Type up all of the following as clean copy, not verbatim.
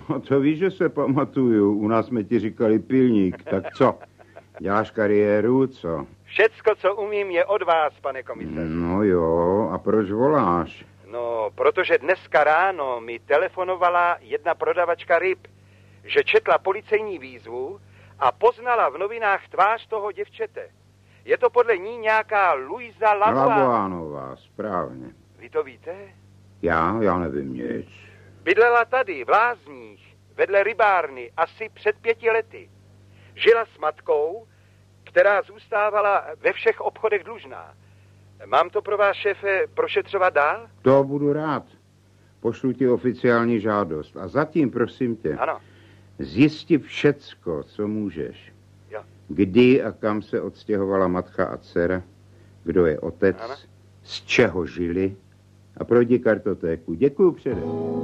No to víš, že se pamatuju. U nás jsme ti říkali pilník. Tak co? Děláš kariéru, co? Všecko, co umím, je od vás, pane komisaři. No jo, a proč voláš? No, protože dneska ráno mi telefonovala jedna prodavačka ryb, že četla policejní výzvu a poznala v novinách tvář toho děvčete. Je to podle ní nějaká Luisa Labuánová, správně. Vy to víte? Já nevím nic. Bydlela tady, v Lázních, vedle rybárny, asi před 5 lety. Žila s matkou, která zůstávala ve všech obchodech dlužná. Mám to pro vás, šéfe, prošetřovat dál? To budu rád. Pošlu ti oficiální žádost. A zatím, prosím tě, ano. Zjisti všecko, co můžeš. Jo. Kdy a kam se odstěhovala matka a dcera, kdo je otec, ano. Z čeho žili a projdi kartotéku. Děkuju předem.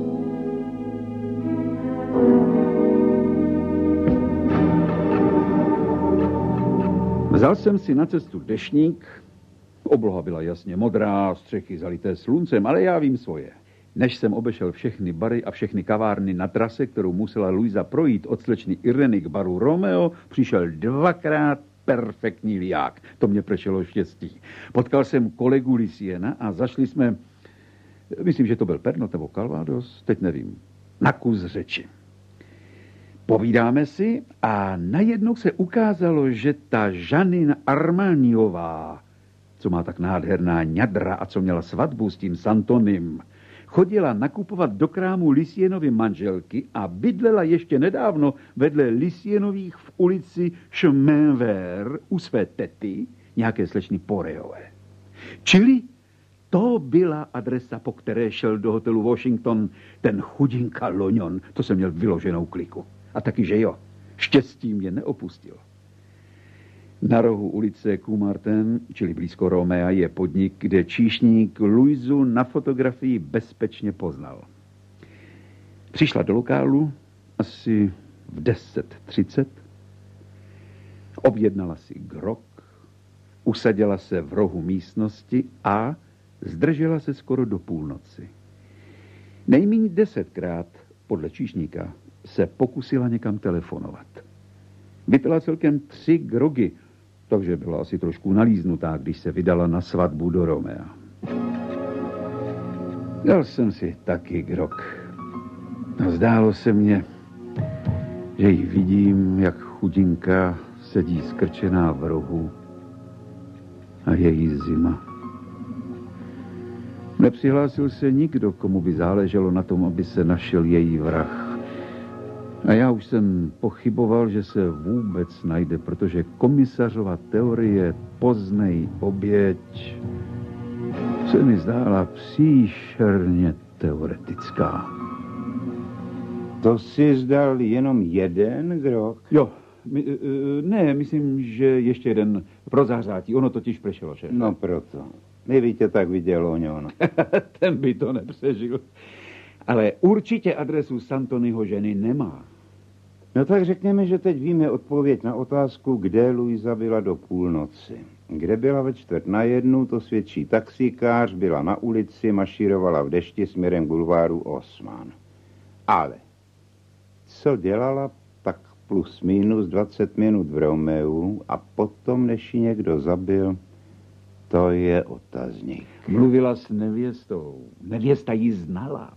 Vzal jsem si na cestu deštník, obloha byla jasně modrá, střechy zalité sluncem, ale já vím svoje. Než jsem obešel všechny bary a všechny kavárny na trase, kterou musela Luisa projít od slečny Ireny k baru Romeo, přišel 2krát perfektní liák. To mě pršelo štěstí. Potkal jsem kolegu Lisiena a zašli jsme, myslím, že to byl Pernod nebo Calvados, teď nevím, na kus řeči. Povídáme si a najednou se ukázalo, že ta Žanina Armaniová, co má tak nádherná ňadra a co měla svatbu s tím Santonym, chodila nakupovat do krámu Lisienovy manželky a bydlela ještě nedávno vedle Lisienových v ulici Chemin Vert u své tety, nějaké slečny Porejové. Čili to byla adresa, po které šel do hotelu Washington ten chudinka Loňon. To jsem měl vyloženou kliku. A taky, že jo, štěstí mě neopustil. Na rohu ulice Coumartin, čili blízko Romea, je podnik, kde číšník Luisu na fotografii bezpečně poznal. Přišla do lokálu asi v 10:30, objednala si grog, usadila se v rohu místnosti a zdržela se skoro do půlnoci. Nejméně 10krát, podle číšníka, se pokusila někam telefonovat. Vypila celkem 3 grogy, takže byla asi trošku nalíznutá, když se vydala na svatbu do Romea. Dal jsem si taky grog. A zdálo se mně, že ji vidím, jak chudinka sedí skrčená v rohu a je jí zima. Nepřihlásil se nikdo, komu by záleželo na tom, aby se našel její vrah. A já už jsem pochyboval, že se vůbec najde, protože komisařova teorie poznej oběť se mi zdála příšerně teoretická. To jsi zdal jenom jeden grog? Jo, ne, myslím, že ještě jeden pro zahřátí. Ono totiž pršelo, šéfe. No proto. Kdyby tě tak viděl Oňon. Ten by to nepřežil. Ale určitě adresu Santonyho ženy nemá. No tak řekněme, že teď víme odpověď na otázku, kde Luisa byla do půlnoci. Kde byla ve 12:45, to svědčí taxikář, byla na ulici, mašírovala v dešti směrem k bulváru Osman. Ale co dělala tak plus minus 20 minut v Romeu a potom, než ji někdo zabil, to je otazník. Mluvila s nevěstou. Nevěsta ji znala.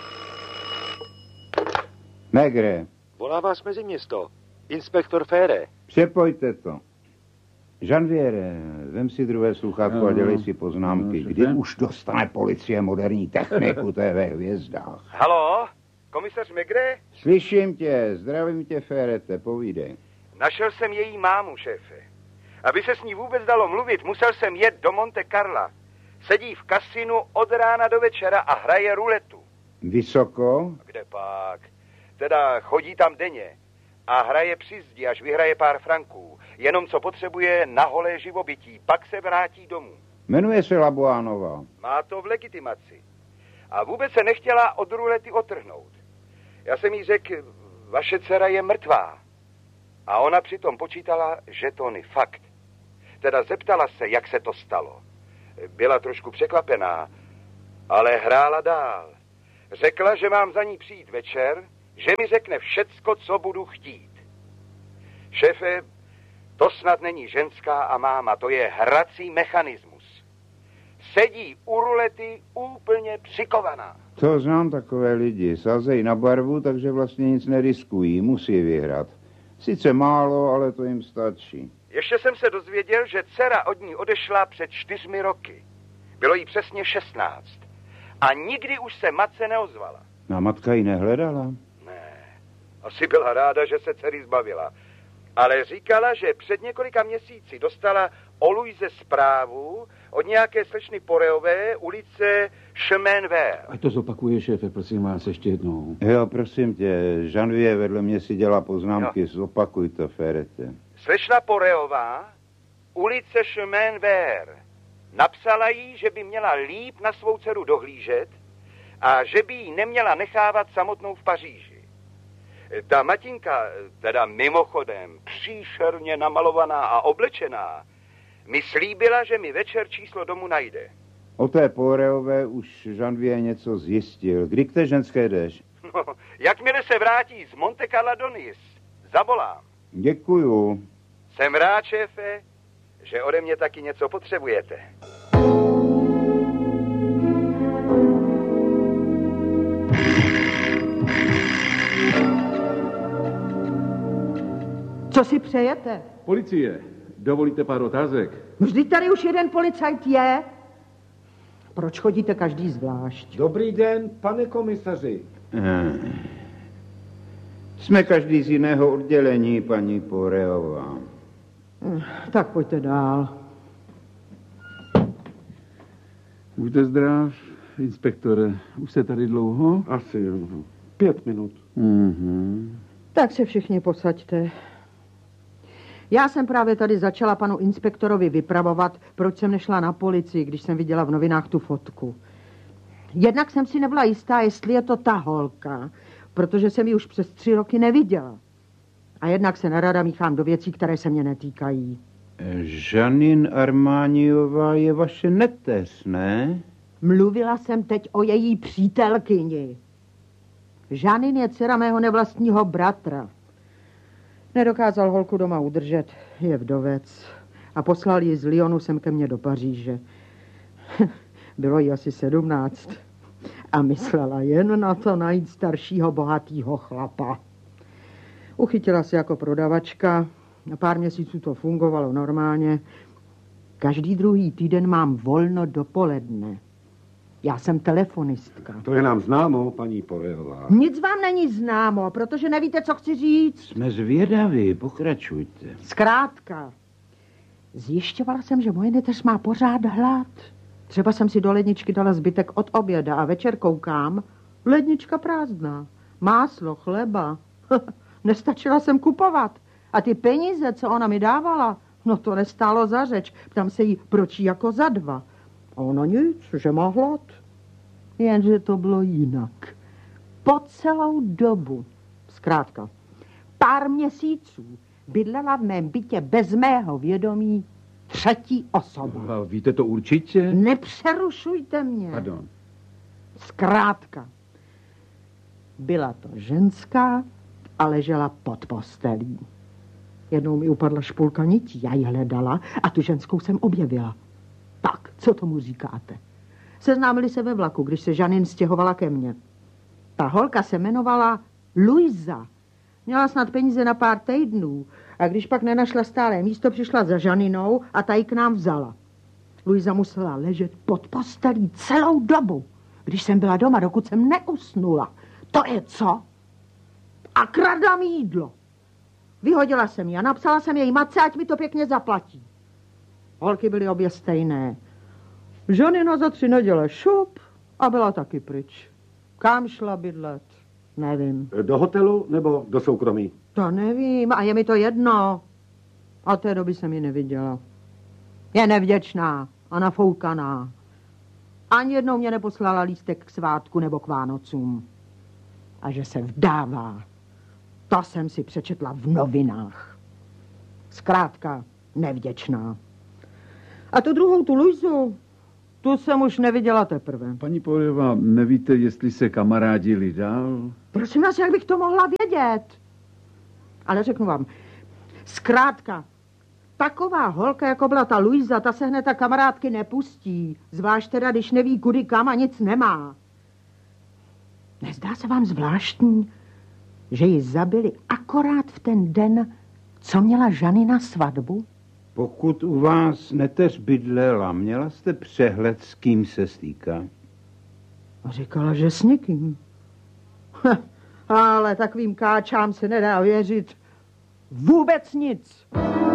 Megre. Volá vás mezi město. Inspektor Fére. Přepojte to. Žanviere, vem si druhé sluchátko a dělej si poznámky. Kdy už dostane policie moderní techniku, to je ve hvězdách. Haló? Komisař Megre? Slyším tě, zdravím tě, Férete, povídej. Našel jsem její mámu, šéfe. Aby se s ní vůbec dalo mluvit, musel jsem jet do Monte Carla. Sedí v kasinu od rána do večera a hraje ruletu. Vysoko? Kde pak? Teda chodí tam denně a hraje při zdi, až vyhraje pár franků. Jenom co potřebuje na holé živobytí, pak se vrátí domů. Jmenuje se Labuánová. Má to v legitimaci. A vůbec se nechtěla od rulety otrhnout. Já jsem jí řekl, vaše dcera je mrtvá. A ona přitom počítala žetony, fakt. Teda zeptala se, jak se to stalo. Byla trošku překvapená, ale hrála dál. Řekla, že mám za ní přijít večer, že mi řekne všecko, co budu chtít. Šéfe, to snad není ženská a máma, to je hrací mechanismus. Sedí u rulety úplně přikovaná. To znám takové lidi. Sázejí na barvu, takže vlastně nic neriskují. Musí vyhrát. Sice málo, ale to jim stačí. Ještě jsem se dozvěděl, že dcera od ní odešla před 4 roky. Bylo jí přesně 16. A nikdy už se matce neozvala. A matka ji nehledala? Ne, asi byla ráda, že se dcery zbavila. Ale říkala, že před několika měsíci dostala o Luize zprávu od nějaké slečny Poreové, ulice Chemin Vert. Ať to zopakuje, šéfe, prosím vás, ještě jednou. Jo, prosím tě, Janvier vedle mě si dělá poznámky, zopakuj to, Ferete. Slečna Poreová, ulice Chemin Vert. Napsala jí, že by měla líp na svou dceru dohlížet a že by ji neměla nechávat samotnou v Paříži. Ta matinka, teda mimochodem, příšerně namalovaná a oblečená, mi slíbila, že mi večer číslo domu najde. O té Poreové už Janvier něco zjistil. Kdy k té ženské jdeš? No, jakmile se vrátí z Monte Carlo do Nice, zavolám. Děkuju. Jsem rád, šéfe, že ode mě taky něco potřebujete. Co si přejete? Policie, dovolíte pár otázek? Vždyť tady už jeden policajt je. Proč chodíte každý zvlášť? Dobrý den, pane komisaři. Jsme každý z jiného oddělení, paní Poreová. Tak pojďte dál. Buďte zdrav, inspektore. Už jste tady dlouho? Asi 5 minut. Tak se všichni posaďte. Já jsem právě tady začala panu inspektorovi vypravovat, proč jsem nešla na policii, když jsem viděla v novinách tu fotku. Jednak jsem si nebyla jistá, jestli je to ta holka, protože jsem ji už přes 3 roky neviděla. A jednak se nerada míchám do věcí, které se mě netýkají. Janine Armániová je vaše neteř, ne? Mluvila jsem teď o její přítelkyni. Janine je dcera mého nevlastního bratra. Nedokázal holku doma udržet, je vdovec. A poslal ji z Lyonu sem ke mně do Paříže. Bylo jí asi 17. A myslela jen na to najít staršího bohatýho chlapa. Uchytila se jako prodavačka. Na pár měsíců to fungovalo normálně. Každý druhý týden mám volno dopoledne. Já jsem telefonistka. To je nám známo, paní Poreová. Nic vám není známo, protože nevíte, co chci říct. Jsme zvědaví, pokračujte. Zkrátka, zjišťovala jsem, že moje neteř má pořád hlad. Třeba jsem si do ledničky dala zbytek od oběda a večer koukám, lednička prázdná. Máslo, chleba. Nestačila jsem kupovat. A ty peníze, co ona mi dávala, no to nestálo za řeč. Ptám se jí, proč jí jako za 2. A ona nic, že má hlad. Jenže to bylo jinak. Po celou dobu, zkrátka, pár měsíců bydlela v mém bytě bez mého vědomí 3. osoba. A víte to určitě? Nepřerušujte mě. Pardon. Zkrátka, byla to ženská a ležela pod postelí. Jednou mi upadla špulka nití, já ji hledala a tu ženskou jsem objevila. Tak, co tomu říkáte? Seznámili se ve vlaku, když se Janine stěhovala ke mně. Ta holka se jmenovala Luisa. Měla snad peníze na pár týdnů a když pak nenašla stálé místo, přišla za Janinou a ta ji k nám vzala. Luisa musela ležet pod postelí celou dobu, když jsem byla doma, dokud jsem neusnula. To je co? A kradla mi jídlo. Vyhodila jsem ji a napsala jsem její matce, ať mi to pěkně zaplatí. Holky byly obě stejné. Janina za 3 neděle šup a byla taky pryč. Kam šla bydlet? Nevím. Do hotelu nebo do soukromí? To nevím a je mi to jedno. A té doby jsem ji neviděla. Je nevděčná a nafoukaná. Ani jednou mě neposlala lístek k svátku nebo k Vánocům. A že se vdává, to jsem si přečetla v novinách. Zkrátka nevděčná. A tu druhou, tu Luizu, Tu jsem už neviděla teprve. Paní Porejová, nevíte, jestli se kamarádili dál? Prosím vás, jak bych to mohla vědět? Ale řeknu vám, zkrátka, taková holka, jako byla ta Luisa, ta se hned ta kamarádky nepustí. Zvlášť teda, když neví, kudy kam a nic nemá. Nezdá se vám zvláštní, že ji zabili akorát v ten den, co měla Žanina svatbu? Pokud u vás neteř bydlela, měla jste přehled, s kým se stýká? Říkala, že s nikým. Ale takovým káčám se nedá věřit. Vůbec nic.